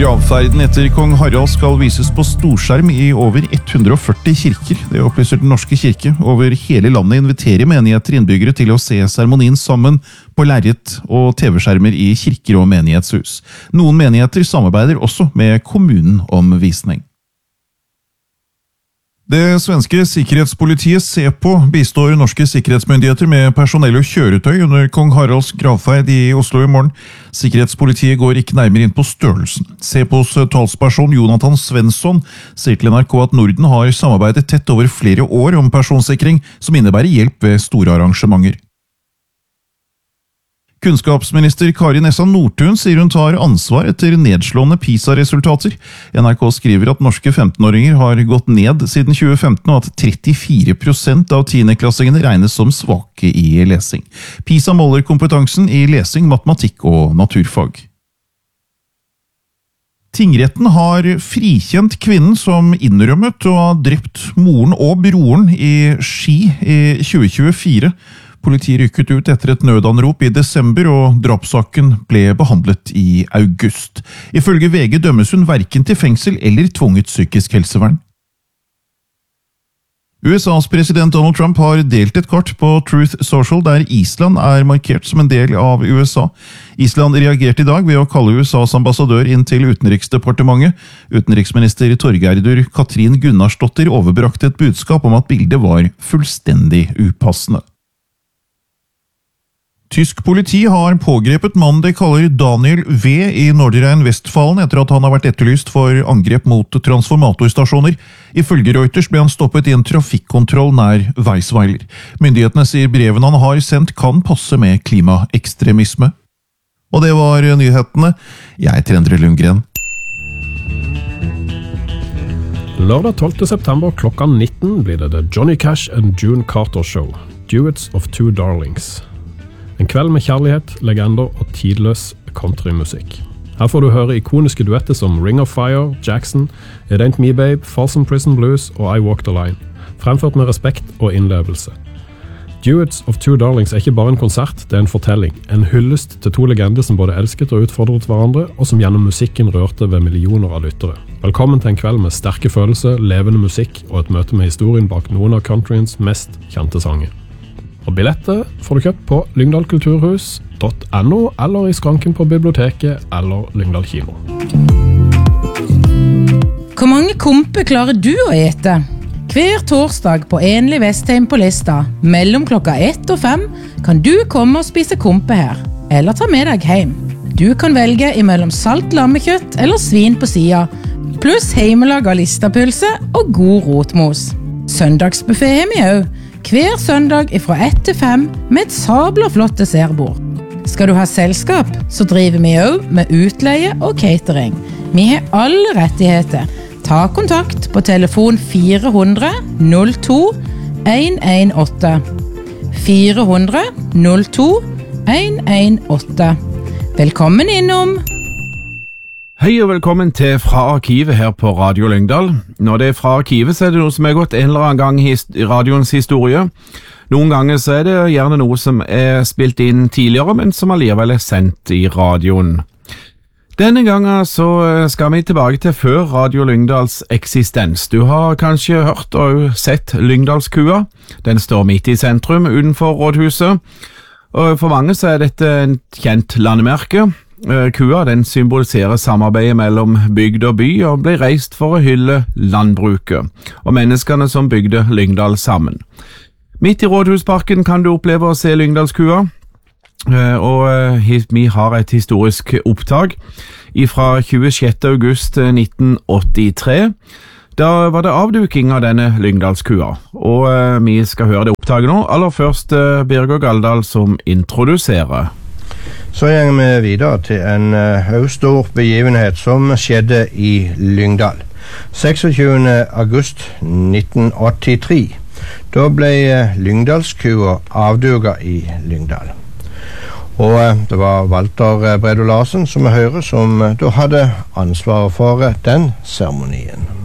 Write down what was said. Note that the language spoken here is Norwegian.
Gravferden etter kong Harald skal vises på storskjerm i over 140 kirker. Det opplyser Den norske kirke. Over hele landet inviterer menigheter innbyggere til å se seremonien sammen på lerret og TV-skjermer i kirker og menighetshus. Noen menigheter samarbeider også med kommunen om visning. Det svenske sikkerhetspolitiet SEPO bistår norske sikkerhetsmyndigheter med personell og kjøretøy under kong Haralds gravferd i Oslo i morgen. Sikkerhetspolitiet går ikke nærmere inn på størrelsen. SEPOs talsperson Jonathan Svensson sier til NRK at Norden har samarbeidet tett over flere år om personsikring som innebærer hjelp ved store arrangementer. Kunnskapsminister Kari Nessa Nordtun sier hun tar ansvar etter nedslående PISA-resultater. NRK skriver at norske 15-åringer har gått ned siden 2015, og at 34% av 10-klassingene regnes som svake i lesing. PISA måler kompetansen i lesing, matematikk og naturfag. Tingretten har frikjent kvinnen som innrømmet å ha drept moren og broren i Ski i 2024. Politiet rykket ut etter et nødanrop i desember, og drapssaken ble behandlet i august. Ifølge VG dømmes hun hverken til fengsel eller tvunget psykisk helsevern. USAs president Donald Trump har delt et kart på Truth Social der Island er markert som en del av USA. Island reagerte i dag ved å kalle USAs ambassadør inn til Utenriksdepartementet. Utenriksminister Torgerdur Katrin Gunnarsdottir overbrakte et budskap om at bildet var fullstendig upassende. Tysk politi har pågrepet mannen de kaller Daniel V. i Nordrhein-Westfalen etter at han har vært etterlyst for angrep mot transformatorstasjoner. Ifølge Reuters ble han stoppet i en trafikkontroll nær Weisweiler. Myndighetene sier brevene han har sendt kan passe med klimaekstremisme. Og det var nyhetene. Jeg heter Endre Lundgren. Lørdag 12. september klokka 19 blir det The Johnny Cash and June Carter Show. Duets of Two Darlings. En kveld med kjærlighet, legender og tidløs countrymusikk. Her får du høre ikoniske duetter som Ring of Fire, Jackson, It Ain't Me Babe, Folsom Prison Blues og I Walk the Line, fremført med respekt og innlevelse. Duets of Two Darlings er ikke bare en konsert, det er en fortelling. En hyllest til to legender som både elsket og utfordret hverandre, og som gjennom musikken rørte ved millioner av lyttere. Velkommen til en kveld med sterke følelser, levende musikk og et møte med historien bak noen av countryens mest kjente sanger. Og billetter får du kjøpt på lyngdalkulturhus.no eller i skranken på biblioteket eller Lyngdal kino. Hvor mange komper klarer du å ete? Hver torsdag på Enlig Vestheim på Lista, mellom klokka 1 og 5, kan du komme og spise kompe her, eller ta med deg hjem. Du kan velge imellom salt lammekjøtt eller svin på sida, pluss heimelaga listapølse og god rotmos. Søndagsbuffet har vi også. Hver søndag fra 1 til 5 med et sabla flott dessertbord. Skal du ha selskap, så driver vi også med utleie og catering. Vi har alle rettigheter. Ta kontakt på telefon 400 02 118. 400 02 118. Velkommen innom! Hei og velkommen til Fra Arkivet her på Radio Lyngdal. Når det er Fra Arkivet så er det noe som er gått en eller annen gang i radioens historie. Noen ganger så er det gjerne noe som er spilt inn tidligere, men som allikevel er sendt i radioen. Denne gangen så skal vi tilbake til før Radio Lyngdals eksistens. Du har kanskje hørt og sett Lyngdalskua. Den står midt i sentrum utenfor rådhuset. Og for mange så er dette en kjent landemerke. Kua den symboliserer samarbeidet mellom bygd og by og ble reist for å hylle landbruket og menneskene som bygde Lyngdal sammen. Midt i Rådhusparken kan du oppleve å se Lyngdalskua, og vi har et historisk opptak fra 26. august 1983. Da var det avduking av denne Lyngdalskua, og vi skal høre det opptaket nå. Aller først Birger Galdal som introduserer. Så går vi videre til en stor begivenhet som skjedde i Lyngdal. 26. august 1983. Da ble Lyngdalskua avduket i Lyngdal. Og det var Walter Bredo Larsen, som vi hører, som da hadde ansvaret for den seremonien.